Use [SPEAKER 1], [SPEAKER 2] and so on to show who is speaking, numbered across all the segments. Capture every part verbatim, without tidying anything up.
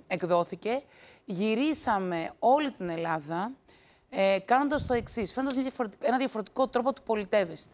[SPEAKER 1] εκδόθηκε, γυρίσαμε όλη την Ελλάδα ε, κάνοντας το εξής, φαίνοντας ένα διαφορετικό τρόπο του πολιτεύεστε.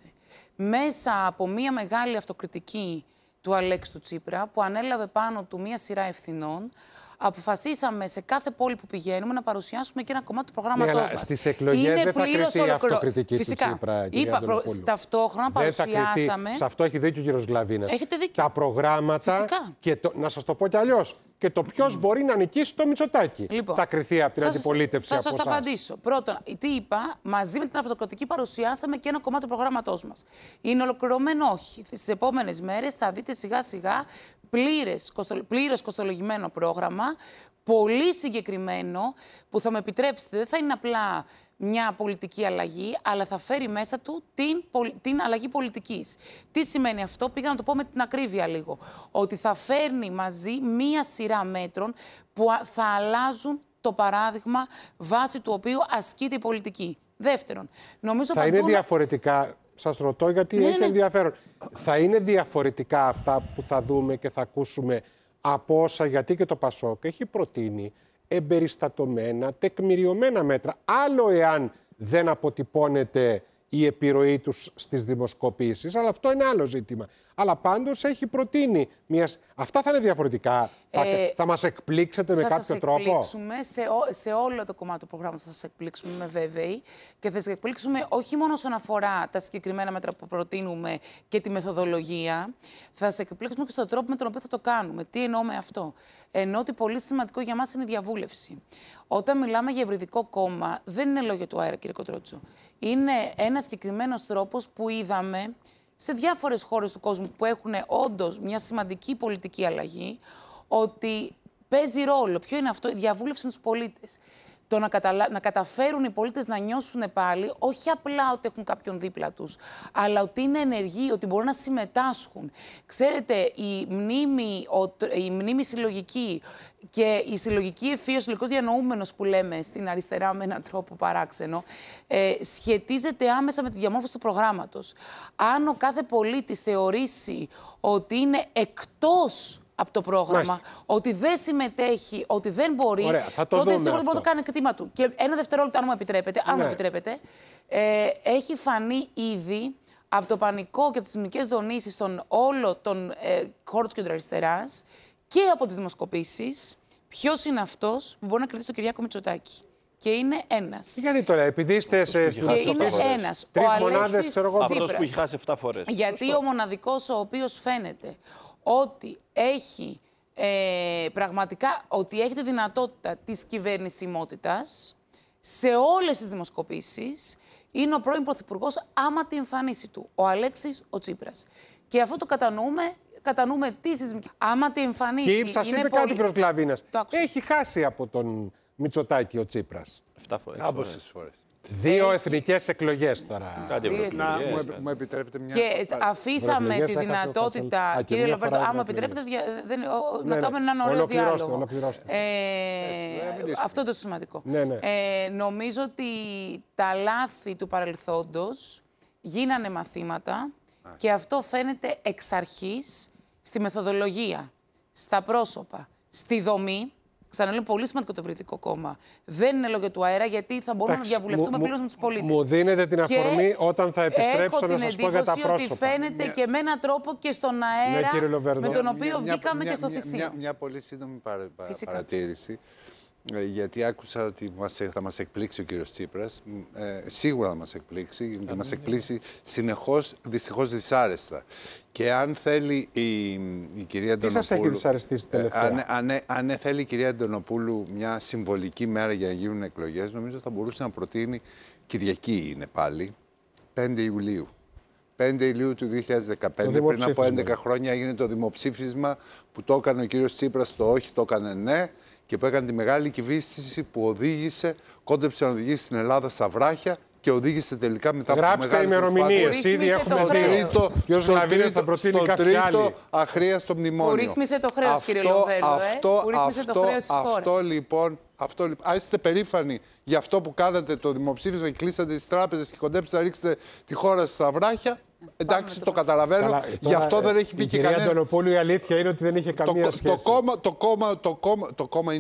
[SPEAKER 1] Μέσα από μία μεγάλη αυτοκριτική του Αλέξη του Τσίπρα, που ανέλαβε πάνω του μία σειρά ευθυνών, αποφασίσαμε σε κάθε πόλη που πηγαίνουμε να παρουσιάσουμε και ένα κομμάτι του προγράμματός
[SPEAKER 2] ναι,
[SPEAKER 1] μας.
[SPEAKER 2] Στις εκλογές δεν θα κρυφτεί η αυτοκριτική
[SPEAKER 1] Φυσικά.
[SPEAKER 2] του Τσίπρα,
[SPEAKER 1] Είπα, προ... ταυτόχρονα
[SPEAKER 2] δεν
[SPEAKER 1] παρουσιάσαμε...
[SPEAKER 2] Σε αυτό έχει δίκιο ο κύριος Γλαβίνας.
[SPEAKER 1] Έχετε δίκιο.
[SPEAKER 2] Τα προγράμματα,
[SPEAKER 1] Φυσικά.
[SPEAKER 2] και το... να σας το πω κι αλλιώς, και το ποιος mm. μπορεί να νικήσει το Μητσοτάκη. Λοιπόν, θα κρυθεί από την
[SPEAKER 1] θα
[SPEAKER 2] αντιπολίτευση.
[SPEAKER 1] Θα σας
[SPEAKER 2] το
[SPEAKER 1] απαντήσω. Πρώτον, τι είπα, μαζί με την αυτοκριτική παρουσιάσαμε και ένα κομμάτι του προγράμματός μας. Είναι ολοκληρωμένο, όχι. Στις επόμενες μέρες θα δείτε σιγά-σιγά πλήρες, πλήρες κοστολογημένο πρόγραμμα, πολύ συγκεκριμένο, που θα με επιτρέψετε, δεν θα είναι απλά μια πολιτική αλλαγή, αλλά θα φέρει μέσα του την, την αλλαγή πολιτικής. Τι σημαίνει αυτό? Πήγα να το πω με την ακρίβεια λίγο. Ότι θα φέρνει μαζί μία σειρά μέτρων που θα αλλάζουν το παράδειγμα βάσει του οποίου ασκείται η πολιτική. Δεύτερον, νομίζω
[SPEAKER 2] θα
[SPEAKER 1] παντού...
[SPEAKER 2] είναι διαφορετικά, σας ρωτώ γιατί
[SPEAKER 1] ναι,
[SPEAKER 2] έχει
[SPEAKER 1] ναι.
[SPEAKER 2] ενδιαφέρον, θα είναι διαφορετικά αυτά που θα δούμε και θα ακούσουμε από όσα, γιατί και το Πασόκ έχει προτείνει εμπεριστατωμένα, τεκμηριωμένα μέτρα. Άλλο εάν δεν αποτυπώνεται η επιρροή τους στις δημοσκοπήσεις, αλλά αυτό είναι άλλο ζήτημα. Αλλά πάντως έχει προτείνει μια... Αυτά θα είναι διαφορετικά. Ε, θα, θα μας εκπλήξετε με κάποιο τρόπο.
[SPEAKER 1] Θα σας εκπλήξουμε σε, ό, σε όλο το κομμάτι του προγράμματος, θα σας εκπλήξουμε, είμαι βέβαιη. Και θα σας εκπλήξουμε όχι μόνο όσον αφορά τα συγκεκριμένα μέτρα που προτείνουμε και τη μεθοδολογία, θα σας εκπλήξουμε και στον τρόπο με τον οποίο θα το κάνουμε. Τι εννοώ με αυτό? Ενώ ότι πολύ σημαντικό για μας είναι η διαβούλευση. Όταν μιλάμε για ευρυδικό κόμμα, δεν είναι λόγια του αέρα, κύριε Κοτρότσο. Είναι ένας συγκεκριμένος τρόπος που είδαμε σε διάφορες χώρες του κόσμου που έχουν όντως μια σημαντική πολιτική αλλαγή, ότι παίζει ρόλο. Ποιο είναι αυτό? Η διαβούλευση με τους πολίτες. Το να, καταλα... να καταφέρουν οι πολίτες να νιώσουν πάλι, όχι απλά ότι έχουν κάποιον δίπλα τους, αλλά ότι είναι ενεργοί, ότι μπορούν να συμμετάσχουν. Ξέρετε, η μνήμη, η μνήμη συλλογική και η συλλογική ευφυΐα, ο συλλογικός διανοούμενος που λέμε στην αριστερά με έναν τρόπο παράξενο, ε, σχετίζεται άμεσα με τη διαμόρφωση του προγράμματος. Αν ο κάθε πολίτης θεωρήσει ότι είναι εκτός από το πρόγραμμα, Μάλιστα. ότι δεν συμμετέχει, ότι δεν μπορεί,
[SPEAKER 2] Ωραία, θα το
[SPEAKER 1] τότε
[SPEAKER 2] δούμε
[SPEAKER 1] σίγουρα
[SPEAKER 2] αυτό.
[SPEAKER 1] μπορεί να το κάνει κτήμα του. Και ένα δευτερόλεπτο, αν μου επιτρέπετε, αν
[SPEAKER 2] ναι.
[SPEAKER 1] μου επιτρέπετε ε, έχει φανεί ήδη από το πανικό και από τις μυϊκές δονήσεις των όλων των ε, χώρων της κεντροαριστεράς και από τις δημοσκοπήσεις, ποιος είναι αυτός που μπορεί να κρατήσει τον Κυριάκο Μητσοτάκη. Και είναι ένας.
[SPEAKER 2] Γιατί τώρα, επειδή είστε σε
[SPEAKER 1] Και είναι ένας.
[SPEAKER 2] Τρεις
[SPEAKER 1] ο
[SPEAKER 2] μονάδες, ξέρω εγώ.
[SPEAKER 3] Αυτός που έχει χάσει επτά φορές.
[SPEAKER 1] Γιατί Σωστό. ο μοναδικός ο οποίος φαίνεται ότι έχει ε, πραγματικά, ότι έχει τη δυνατότητα της κυβερνησιμότητας σε όλες τις δημοσκοπήσεις, είναι ο πρώην Πρωθυπουργός άμα τη εμφανίσει του, ο Αλέξης ο Τσίπρας. Και αυτό το κατανοούμε, κατανοούμε τι σεισμική. Άμα τη εμφανίσει.
[SPEAKER 2] Και σας είπε
[SPEAKER 1] πολύ...
[SPEAKER 2] κάτι, κύριος Γλαβίνας. Έχει χάσει από τον Μητσοτάκη ο Τσίπρας.
[SPEAKER 3] Εφτά φορές.
[SPEAKER 4] Κάμποσες φορές.
[SPEAKER 2] Δύο
[SPEAKER 1] Έχει...
[SPEAKER 2] εθνικές εκλογές τώρα.
[SPEAKER 3] Κάτι
[SPEAKER 4] να μου, μου επιτρέπετε μια...
[SPEAKER 1] Και αφήσαμε τη δυνατότητα, Α, κύριε Λοβέρντο, άμα επιτρέπετε, δεν, ναι, να κάνουμε έναν ωραίο διάλογο.
[SPEAKER 2] Ε,
[SPEAKER 1] ε, αυτό το σημαντικό.
[SPEAKER 2] Ναι, ναι.
[SPEAKER 1] Ε, νομίζω ότι τα λάθη του παρελθόντος γίνανε μαθήματα Α. και αυτό φαίνεται εξ αρχής στη μεθοδολογία, στα πρόσωπα, στη δομή. Ξαναλέω, πολύ σημαντικό το ευρυδικό κόμμα. Δεν είναι λόγια του αέρα, γιατί θα μπορούμε να διαβουλευτούμε πλήρως με τους πολίτες.
[SPEAKER 2] Μου δίνετε την αφορμή και όταν θα επιστρέψω να σας πω για τα πρόσωπα.
[SPEAKER 1] Έχω την εντύπωση ότι φαίνεται μια... και με έναν τρόπο και στον αέρα,
[SPEAKER 2] ναι,
[SPEAKER 1] με τον οποίο
[SPEAKER 4] μια,
[SPEAKER 1] βγήκαμε
[SPEAKER 4] μια,
[SPEAKER 1] και στο
[SPEAKER 4] μια,
[SPEAKER 1] θυσίο.
[SPEAKER 4] Μια, μια πολύ σύντομη παρα, παρατήρηση. Γιατί άκουσα ότι μας, θα μας εκπλήξει ο κύριος Τσίπρας. Ε, σίγουρα θα μας εκπλήξει. Θα μας εκπλήσει συνεχώς, δυστυχώς δυσάρεστα. Και αν θέλει η, η κυρία Αντωνοπούλου... Τι
[SPEAKER 2] σας έχει δυσαρεστήσει τελευταία?
[SPEAKER 4] Αν, αν, αν, αν θέλει η κυρία Αντωνοπούλου μια συμβολική μέρα για να γίνουν εκλογές, νομίζω θα μπορούσε να προτείνει, Κυριακή είναι πάλι, πέντε Ιουλίου. πέντε Ιουλίου του δύο χιλιάδες δεκαπέντε, πριν από έντεκα χρόνια, έγινε το δημοψήφισμα που το έκανε ο κύριος Τσίπρας, το όχι, το έκανε ναι, και που έκανε τη μεγάλη κυβίστηση που οδήγησε, κόντεψε να οδηγήσει την Ελλάδα στα βράχια και οδήγησε τελικά μετά από
[SPEAKER 2] μεγάλες προσπάθειες. Γράψτε ημερομηνίες, ήδη έχουμε δει. Ποιος Γλαβίνας θα προτείνει κάποιοι άλλοι.
[SPEAKER 4] Στο τρίτο αχρίαστο μνημόνιο.
[SPEAKER 1] Που ρύθμισε το χρέος, κύριε Λοβέρδο,
[SPEAKER 4] αυτό,
[SPEAKER 1] ε, που ρύθμισε
[SPEAKER 4] αυτό,
[SPEAKER 1] το χρέος της
[SPEAKER 4] αυτό,
[SPEAKER 1] χώρας.
[SPEAKER 4] Αυτό λοιπόν, αυτό, αν είστε περήφανοι για αυτό που κάνατε το δημοψήφισμα και κλείσατε τις τράπεζες και κοντέψατε να ρίξετε τη χώρα στα βράχια, εντάξει, το, το καταλαβαίνω. Καλά, τώρα, γι' αυτό δεν έχει πει και κανένα.
[SPEAKER 2] Η κυρία Αντωνοπούλου, η αλήθεια είναι ότι δεν είχε καμία
[SPEAKER 4] το,
[SPEAKER 2] σχέση.
[SPEAKER 4] Το κόμμα, το κόμμα, το κόμμα, το κόμμα